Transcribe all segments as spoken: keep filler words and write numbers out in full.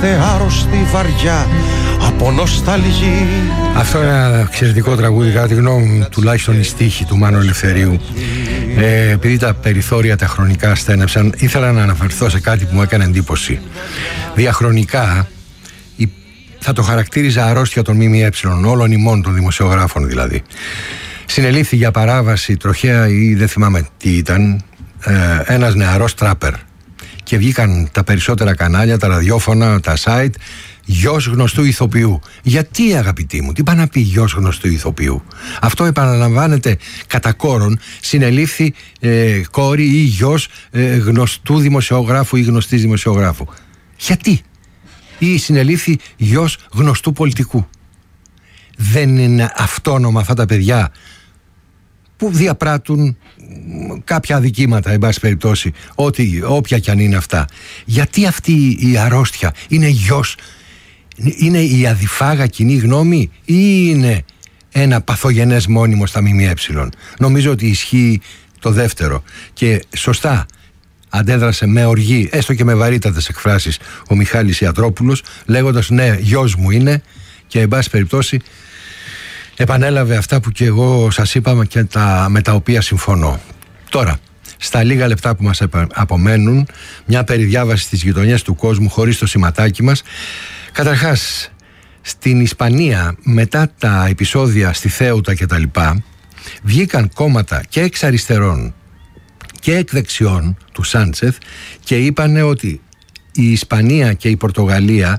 είμαστε άρρωστοι βαριά από νοσταλγή. Αυτό είναι ένα εξαιρετικό τραγούδι, κατά τη γνώμη μου, τουλάχιστον η στίχη του Μάνου Ελευθερίου. Ε, επειδή τα περιθώρια τα χρονικά στένεψαν, ήθελα να αναφερθώ σε κάτι που μου έκανε εντύπωση. Διαχρονικά η, θα το χαρακτήριζα αρρώστια των ΜΜΕ, όλων ημών των δημοσιογράφων δηλαδή. Συνελήφθη για παράβαση τροχαία ή δεν θυμάμαι τι ήταν, ε, ένας νεαρός τράπερ. Και βγήκαν τα περισσότερα κανάλια, τα ραδιόφωνα, τα site, γιος γνωστού ηθοποιού. Γιατί, αγαπητοί μου, τι πάει να πει γιος γνωστού ηθοποιού? Αυτό επαναλαμβάνεται κατά κόρον, συνελήφθη ε, κόρη ή γιος ε, γνωστού δημοσιογράφου ή γνωστής δημοσιογράφου. Γιατί? Ή συνελήφθη γιος γνωστού πολιτικού. Δεν είναι αυτόνομα αυτά τα παιδιά που διαπράττουν κάποια αδικήματα, εν πάση περιπτώσει, ό,τι, όποια κι αν είναι αυτά? Γιατί αυτή η αρρώστια είναι γιος, είναι η αδιφάγα κοινή γνώμη ή είναι ένα παθογενές μόνιμο στα ΜΜΕ? Νομίζω ότι ισχύει το δεύτερο και σωστά αντέδρασε με οργή, έστω και με βαρύτατες εκφράσεις, ο Μιχάλης Ιατρόπουλος, λέγοντας ναι, γιος μου είναι, και εν πάση περιπτώσει επανέλαβε αυτά που και εγώ σας είπα και τα, με τα οποία συμφωνώ. Τώρα, στα λίγα λεπτά που μας απομένουν, μια περιδιάβαση στις γειτονιές του κόσμου χωρίς το σηματάκι μας. Καταρχάς, στην Ισπανία, μετά τα επεισόδια στη Θέουτα και τα λοιπά, βγήκαν κόμματα και εξ αριστερών και εκ δεξιών του Σάντσεθ και είπανε ότι η Ισπανία και η Πορτογαλία,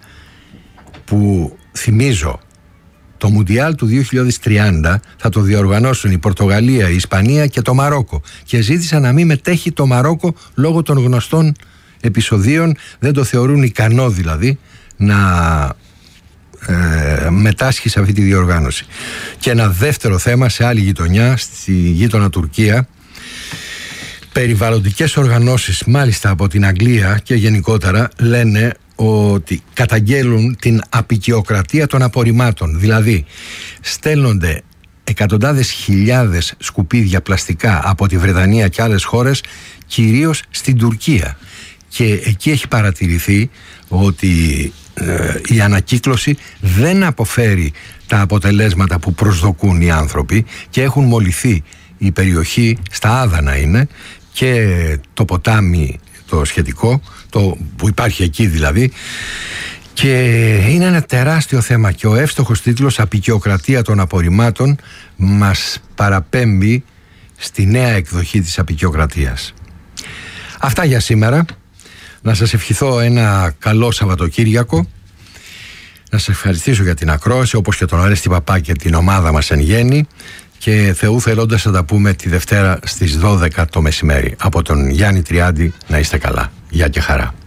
που θυμίζω το Μουντιάλ του δύο χιλιάδες τριάντα θα το διοργανώσουν η Πορτογαλία, η Ισπανία και το Μαρόκο, και ζήτησαν να μην μετέχει το Μαρόκο λόγω των γνωστών επεισοδίων. Δεν το θεωρούν ικανό δηλαδή να ε, μετάσχει σε αυτή τη διοργάνωση. Και ένα δεύτερο θέμα σε άλλη γειτονιά, στη γείτονα Τουρκία, περιβαλλοντικές οργανώσεις μάλιστα από την Αγγλία και γενικότερα λένε ότι καταγγέλουν την αποικιοκρατία των απορριμμάτων. Δηλαδή στέλνονται εκατοντάδες χιλιάδες σκουπίδια πλαστικά από τη Βρετανία και άλλες χώρες, κυρίως στην Τουρκία, και εκεί έχει παρατηρηθεί ότι ε, η ανακύκλωση δεν αποφέρει τα αποτελέσματα που προσδοκούν οι άνθρωποι και έχουν μολυθεί η περιοχή, στα Άδανα είναι, και το ποτάμι το σχετικό, το που υπάρχει εκεί δηλαδή, και είναι ένα τεράστιο θέμα, και ο εύστοχος τίτλος «Αποικιοκρατία των απορριμμάτων» μας παραπέμπει στη νέα εκδοχή της αποικιοκρατίας. Αυτά για σήμερα. Να σας ευχηθώ ένα καλό Σαββατοκύριακο, να σας ευχαριστήσω για την ακρόαση, όπως και τον Αρέστη Παπά και την ομάδα μας εν γέννη, και Θεού θελώντας θα τα πούμε τη Δευτέρα στις δώδεκα το μεσημέρι. Από τον Γιάννη Τριάντη, να είστε καλά. Γεια και χαρά.